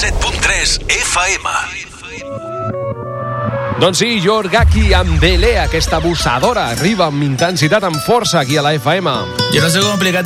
107.3 FM. Doncs sí, Yorgaki amb Belé, aquesta bussadora, arriba amb intensitat, amb força aquí a la FM. Jo no sé com explicar